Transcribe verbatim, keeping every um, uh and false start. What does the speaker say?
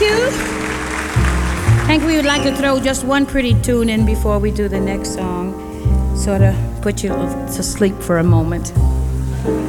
you. I think we would like to throw just one pretty tune in before we do the next song, sort of put you to sleep for a moment.